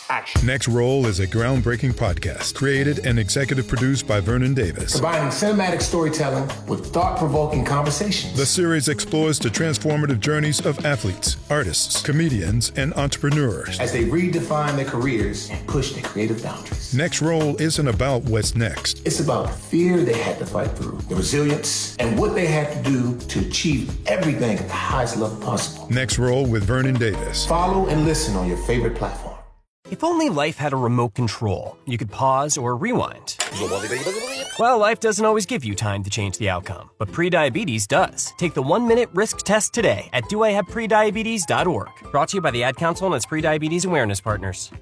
action. Next Roll is a groundbreaking podcast created and executive produced by Vernon Davis. Combining cinematic storytelling with thought-provoking conversations. The series explores the transformative journeys of athletes, artists, comedians, and entrepreneurs as they redefine their careers and push their creative boundaries. Next Roll isn't about what's next. It's about the fear they had to fight through, the resilience, and what they had to do to achieve everything at the highest level possible. Next Roll with Vernon Davis. Follow and listen on your favorite platform. If only life had a remote control, you could pause or rewind. Well, life doesn't always give you time to change the outcome, but prediabetes does. Take the 1-minute risk test today at doihaveprediabetes.org. Brought to you by the Ad Council and its prediabetes awareness partners.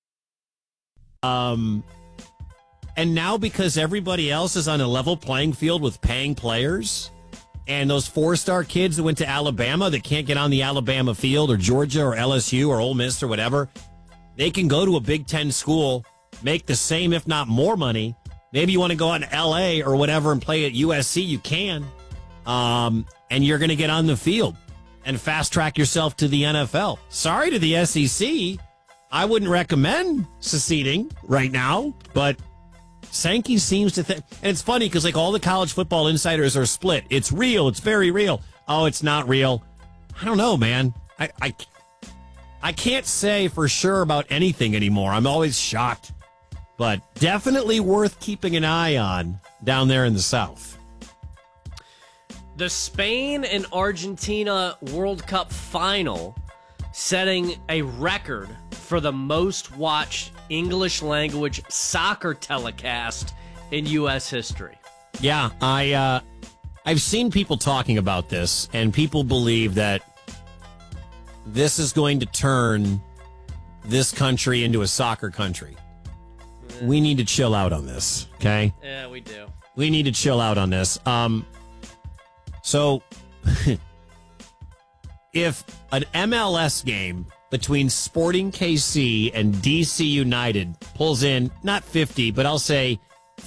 And now because everybody else is on a level playing field with paying players, and those 4-star kids that went to Alabama that can't get on the Alabama field or Georgia or LSU or Ole Miss or whatever, they can go to a Big Ten school, make the same, if not more money. Maybe you want to go out in L.A. or whatever and play at USC, you can. And you're going to get on the field and fast-track yourself to the NFL. Sorry to the SEC. I wouldn't recommend seceding right now, but Sankey seems to think. And it's funny because, like, all the college football insiders are split. It's real. It's very real. Oh, it's not real. I don't know, man. I can't say for sure about anything anymore. I'm always shocked. But definitely worth keeping an eye on down there in the South. The Spain and Argentina World Cup final setting a record for the most watched English language soccer telecast in U.S. history. Yeah, I've seen people talking about this, and people believe that this is going to turn this country into a soccer country. We need to chill out on this, okay? Yeah, we do. We need to chill out on this. So, if an MLS game between Sporting KC and DC United pulls in, not 50, but I'll say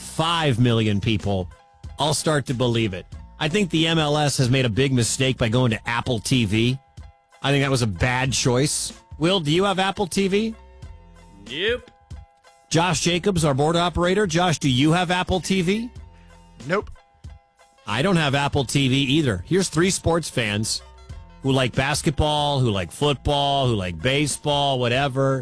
5 million people, I'll start to believe it. I think the MLS has made a big mistake by going to Apple TV. I think that was a bad choice. Will, do you have Apple TV? Yep. Josh Jacobs, our board operator. Josh, do you have Apple TV? Nope. I don't have Apple TV either. Here's 3 sports fans who like basketball, who like football, who like baseball, whatever.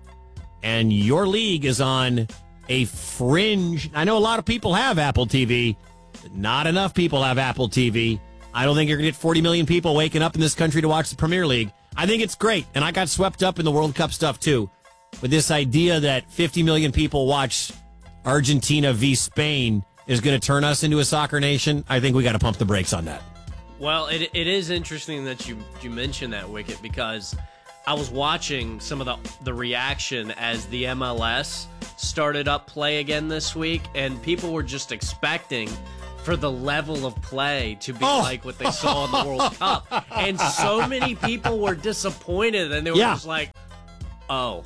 And your league is on a fringe. I know a lot of people have Apple TV, but not enough people have Apple TV. I don't think you're going to get 40 million people waking up in this country to watch the Premier League. I think it's great, and I got swept up in the World Cup stuff, too. But this idea that 50 million people watch Argentina v. Spain is going to turn us into a soccer nation, I think we got to pump the brakes on that. Well, it is interesting that you mentioned that, Wicket, because I was watching some of the reaction as the MLS started up play again this week, and people were just expecting for the level of play to be like what they saw in the World Cup. And so many people were disappointed, and they were just like, oh.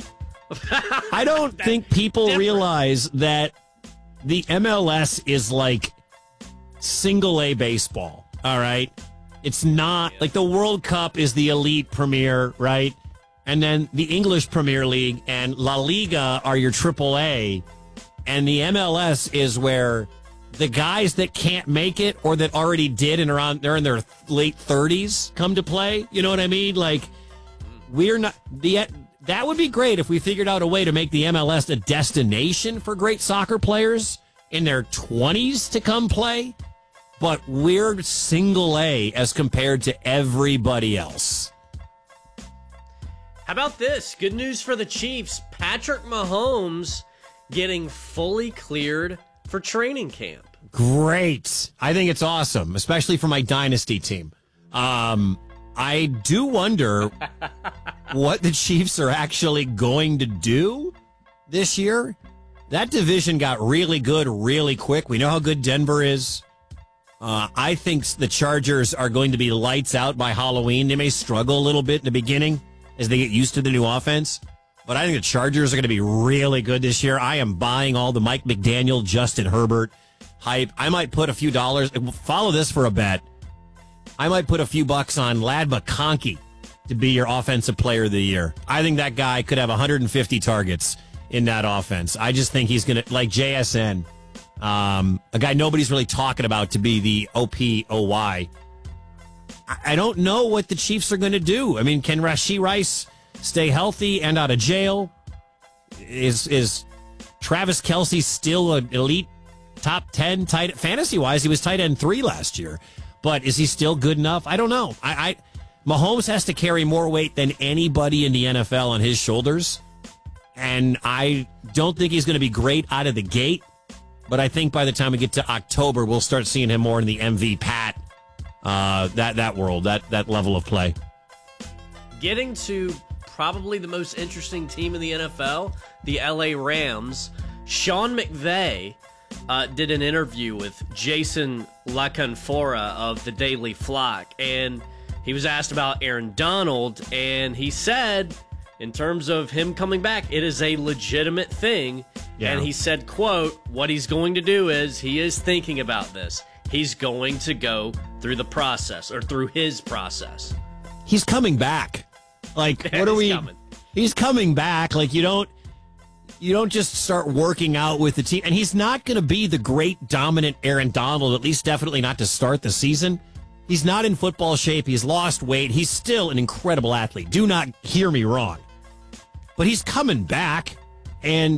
I don't think people realize that the MLS is like single A baseball, all right? It's not like the World Cup is the elite premier, right? And then the English Premier League and La Liga are your triple A. And the MLS is where the guys that can't make it or that already did and they're in their late 30s come to play. You know what I mean? Like, we're not that would be great if we figured out a way to make the MLS a destination for great soccer players in their 20s to come play. But we're single A as compared to everybody else. How about this? Good news for the Chiefs. Patrick Mahomes getting fully cleared for training camp. Great. I think it's awesome, especially for my dynasty team. I do wonder what the Chiefs are actually going to do this year. That division got really good really quick. We know how good Denver is. I think the Chargers are going to be lights out by Halloween. They may struggle a little bit in the beginning as they get used to the new offense. But I think the Chargers are going to be really good this year. I am buying all the Mike McDaniel, Justin Herbert hype. I might put a few dollars. Follow this for a bet. I might put a few bucks on Lad McConkey to be your offensive player of the year. I think that guy could have 150 targets in that offense. I just think he's going to, like JSN, a guy nobody's really talking about to be the OPOY. I don't know what the Chiefs are going to do. I mean, can Rashee Rice stay healthy and out of jail? Is Travis Kelce still an elite top 10 tight fantasy-wise? He was tight end 3 last year. But is he still good enough? I don't know. Mahomes has to carry more weight than anybody in the NFL on his shoulders. And I don't think he's going to be great out of the gate. But I think by the time we get to October, we'll start seeing him more in the MV Pat, that world, that level of play. Getting to probably the most interesting team in the NFL, the LA Rams. Sean McVay did an interview with Jason LaCanfora of the Daily Flock, and he was asked about Aaron Donald, and he said, in terms of him coming back, it is a legitimate thing. Yeah. And he said, quote, what he's going to do is he is thinking about this. He's going to go through the process, or through his process. He's coming back. Like, what are we? Coming. He's coming back. Like, you don't just start working out with the team. And he's not going to be the great dominant Aaron Donald, at least definitely not to start the season. He's not in football shape. He's lost weight. He's still an incredible athlete. Do not hear me wrong. But he's coming back, and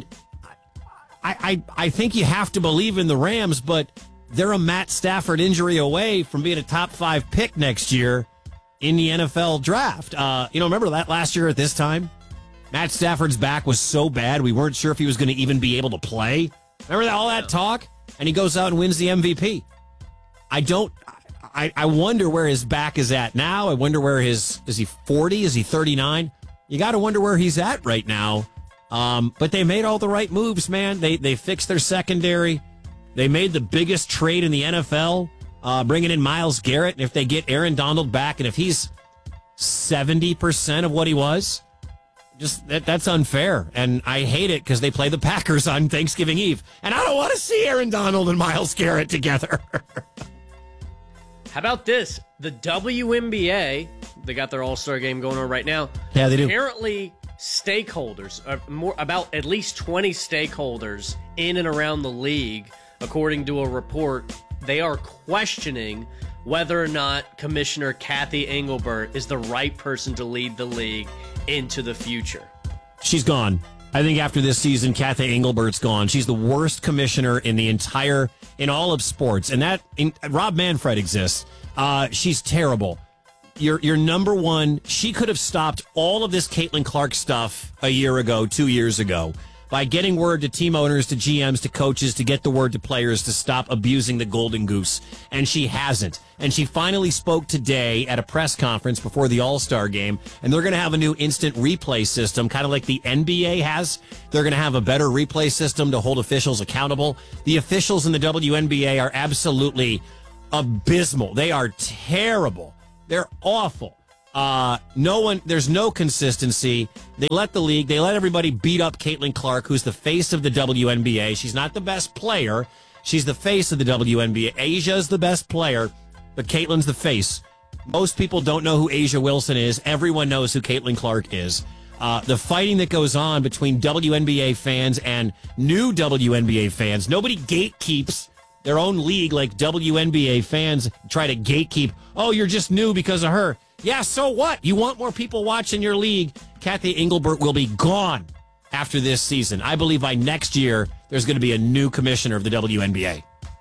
I think you have to believe in the Rams, but they're a Matt Stafford injury away from being a top 5 pick next year in the NFL draft. Remember that last year at this time? Matt Stafford's back was so bad, we weren't sure if he was going to even be able to play. Remember all that talk? And he goes out and wins the MVP. I wonder where his back is at now. I wonder where is he 40? Is he 39? You got to wonder where he's at right now. But they made all the right moves, man. They fixed their secondary. They made the biggest trade in the NFL, bringing in Myles Garrett. And if they get Aaron Donald back, and if he's 70% of what he was, just that's unfair. And I hate it because they play the Packers on Thanksgiving Eve. And I don't want to see Aaron Donald and Myles Garrett together. How about this? The WNBA, they got their All-Star game going on right now. Yeah, they do. Apparently, stakeholders, about at least 20 stakeholders in and around the league, according to a report, they are questioning whether or not Commissioner Kathy Engelbert is the right person to lead the league into the future. She's gone. I think after this season, Kathy Engelbert's gone. She's the worst commissioner in all of sports. And Rob Manfred exists. She's terrible. Your number one, she could have stopped all of this Caitlin Clark stuff a year ago, 2 years ago, by getting word to team owners, to GMs, to coaches, to get the word to players to stop abusing the golden goose. And she hasn't. And she finally spoke today at a press conference before the All-Star game, and they're going to have a new instant replay system, kind of like the NBA has. They're going to have a better replay system to hold officials accountable. The officials in the WNBA are absolutely abysmal. They are terrible. They're awful. There's no consistency. They let everybody beat up Caitlin Clark, who's the face of the WNBA. She's not the best player. She's the face of the WNBA. Asia's the best player, but Caitlin's the face. Most people don't know who Asia Wilson is. Everyone knows who Caitlin Clark is. The fighting that goes on between WNBA fans and new WNBA fans. Nobody gatekeeps their own league like WNBA fans try to gatekeep. Oh, you're just new because of her. Yeah, so what? You want more people watching your league? Kathy Engelbert will be gone after this season. I believe by next year there's going to be a new commissioner of the WNBA.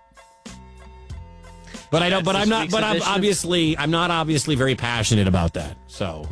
But I'm not obviously very passionate about that. So,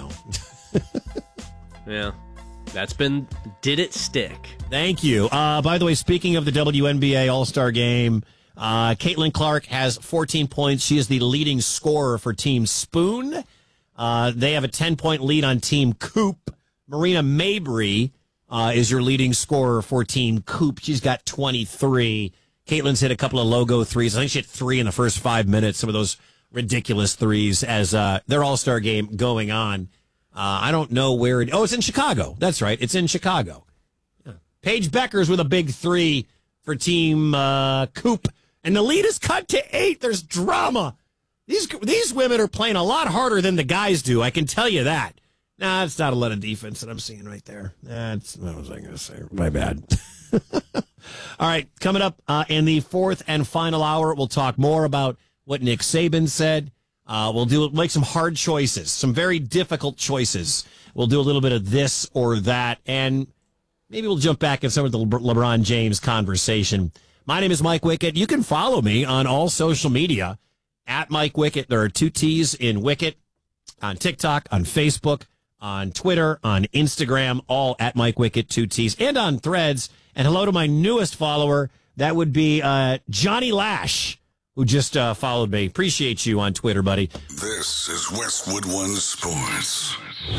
Yeah. Did it stick? Thank you. By the way, speaking of the WNBA All-Star Game, Caitlin Clark has 14 points. She is the leading scorer for Team Spoon. They have a 10-point lead on Team Coop. Marina Mabry is your leading scorer for Team Coop. She's got 23. Caitlin's hit a couple of logo threes. I think she hit 3 in the first 5 minutes, some of those ridiculous threes as their All-Star Game going on. I don't know where it's in Chicago. That's right. It's in Chicago. Yeah. Paige Beckers with a big 3 for Team Coop. And the lead is cut to 8. There's drama. These women are playing a lot harder than the guys do. I can tell you that. Nah, it's not a lot of defense that I'm seeing right there. What was I going to say? My bad. All right, coming up in the fourth and final hour, we'll talk more about what Nick Saban said. We'll make some hard choices, some very difficult choices. We'll do a little bit of this or that, and maybe we'll jump back in some of the LeBron James conversation. My name is Mike Wickett. You can follow me on all social media at Mike Wickett. There are 2 T's in Wickett on TikTok, on Facebook, on Twitter, on Instagram, all at Mike Wickett, 2 T's, and on Threads. And hello to my newest follower. That would be Johnny Lash, who just followed me. Appreciate you on Twitter, buddy. This is Westwood One Sports.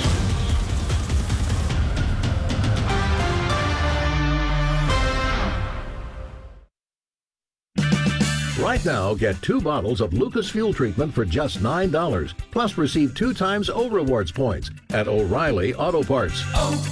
Right now, get 2 bottles of Lucas Fuel Treatment for just $9. Plus, receive 2 times O Rewards points at O'Reilly Auto Parts.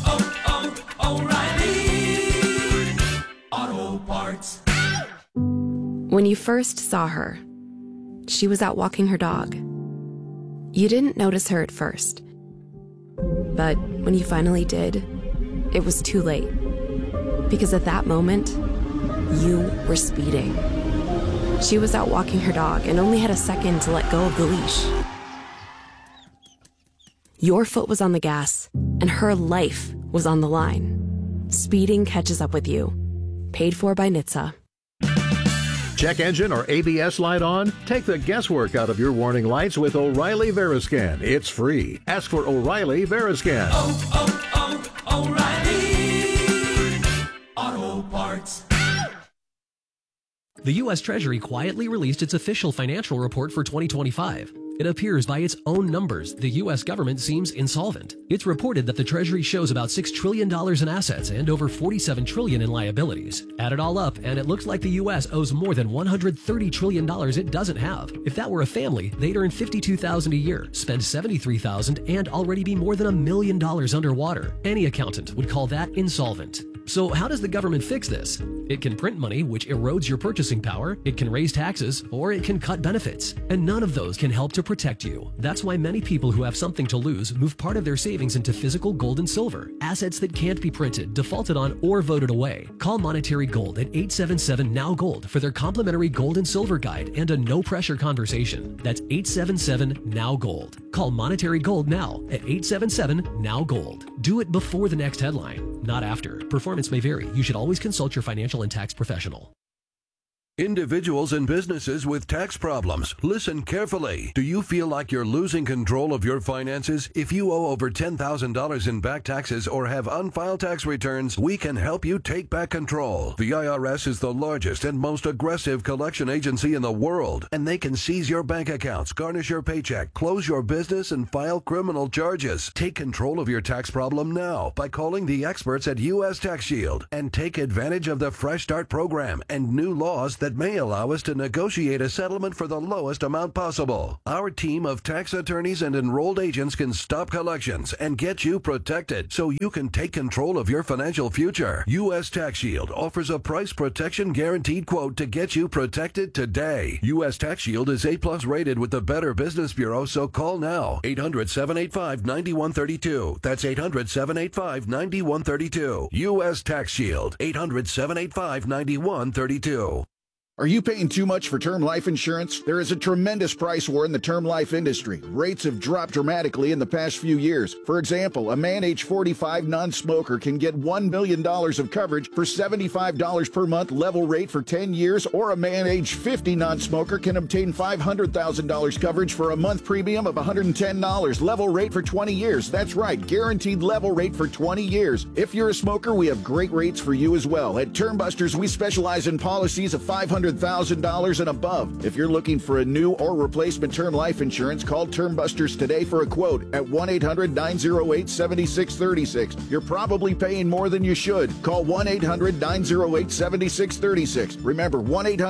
O'Reilly Auto Parts. When you first saw her, she was out walking her dog. You didn't notice her at first. But when you finally did, it was too late. Because at that moment, you were speeding. She was out walking her dog and only had a second to let go of the leash. Your foot was on the gas, and her life was on the line. Speeding catches up with you. Paid for by NHTSA. Check engine or ABS light on? Take the guesswork out of your warning lights with O'Reilly Veriscan. It's free. Ask for O'Reilly Veriscan. O'Reilly Auto Parts. The U.S. Treasury quietly released its official financial report for 2025. It appears by its own numbers the U.S. government seems insolvent. It's reported that the Treasury shows about $6 trillion in assets and over $47 trillion in liabilities. Add it all up, and it looks like the U.S. owes more than $130 trillion it doesn't have. If that were a family, they'd earn $52,000 a year, spend $73,000, and already be more than $1 million underwater. Any accountant would call that insolvent. So how does the government fix this? It can print money, which erodes your purchasing power, it can raise taxes, or it can cut benefits. And none of those can help to protect you. That's why many people who have something to lose move part of their savings into physical gold and silver, assets that can't be printed, defaulted on, or voted away. Call Monetary Gold at 877-NOW-GOLD for their complimentary gold and silver guide and a no-pressure conversation. That's 877-NOW-GOLD. Call Monetary Gold now at 877-NOW-GOLD. Do it before the next headline, not after. Performance may vary. You should always consult your financial and tax professional. Individuals and businesses with tax problems, listen carefully. Do you feel like you're losing control of your finances? If you owe over $10,000 in back taxes or have unfiled tax returns, we can help you take back control. The IRS is the largest and most aggressive collection agency in the world, and they can seize your bank accounts, garnish your paycheck, close your business, and file criminal charges. Take control of your tax problem now by calling the experts at U.S. Tax Shield and take advantage of the Fresh Start program and new laws that may allow us to negotiate a settlement for the lowest amount possible. Our team of tax attorneys and enrolled agents can stop collections and get you protected so you can take control of your financial future. U.S. Tax Shield offers a price protection guaranteed quote to get you protected today. U.S. Tax Shield is A+ rated with the Better Business Bureau, so call now. 800-785-9132. That's 800-785-9132. U.S. Tax Shield. 800-785-9132. Are you paying too much for term life insurance? There is a tremendous price war in the term life industry. Rates have dropped dramatically in the past few years. For example, a man age 45 non-smoker can get $1 million of coverage for $75 per month level rate for 10 years, or a man age 50 non-smoker can obtain $500,000 coverage for a month premium of $110 level rate for 20 years. That's right, guaranteed level rate for 20 years. If you're a smoker, we have great rates for you as well. At Term Busters, we specialize in policies of $500,000 and above. If you're looking for a new or replacement term life insurance, call Term Busters today for a quote at 1-800-908-7636. You're probably paying more than you should. Call 1-800-908-7636. Remember,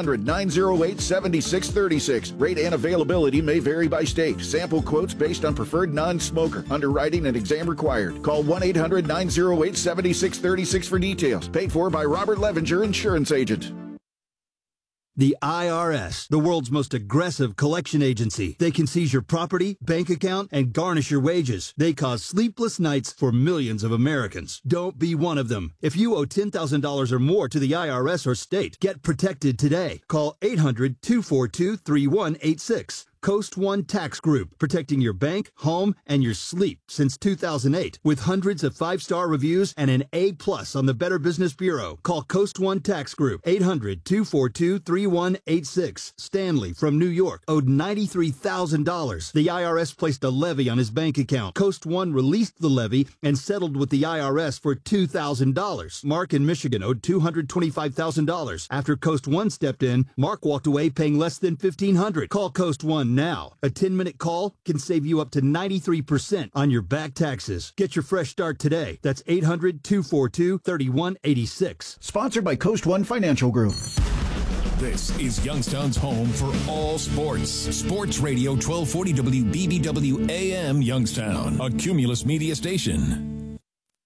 1-800-908-7636. Rate and availability may vary by state. Sample quotes based on preferred non-smoker. Underwriting and exam required. Call 1-800-908-7636 for details. Paid for by Robert Levinger, Insurance Agent. The IRS, the world's most aggressive collection agency. They can seize your property, bank account, and garnish your wages. They cause sleepless nights for millions of Americans. Don't be one of them. If you owe $10,000 or more to the IRS or state, get protected today. Call 800-242-3186. Coast One Tax Group, protecting your bank, home, and your sleep since 2008. With hundreds of 5-star reviews and an A+ on the Better Business Bureau. Call Coast One Tax Group, 800-242-3186. Stanley from New York owed $93,000. The IRS placed a levy on his bank account. Coast One released the levy and settled with the IRS for $2,000. Mark in Michigan owed $225,000. After Coast One stepped in, Mark walked away paying less than $1,500. Call Coast One now. A 10-minute call can save you up to 93% on your back taxes. Get your fresh start today. That's 800-242-3186. Sponsored by Coast One Financial Group. This is Youngstown's home for all sports. Sports Radio 1240 WBBW AM Youngstown, a Cumulus media station.